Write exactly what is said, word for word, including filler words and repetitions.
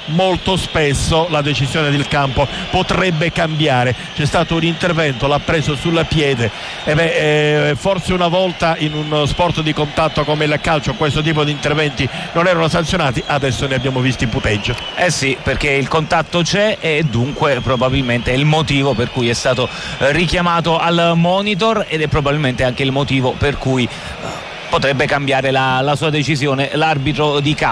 molto spesso la decisione del campo potrebbe cambiare. C'è stato un intervento, l'ha preso sulla piede e beh, eh, forse una volta in uno sport di contatto come il calcio questo tipo di interventi non erano sanzionati, adesso ne abbiamo visti in puteggio. Eh sì, perché il contatto c'è e dunque probabilmente è il motivo per cui è stato richiamato al monitor ed è probabilmente anche il motivo per cui potrebbe cambiare la, la sua decisione l'arbitro di campo.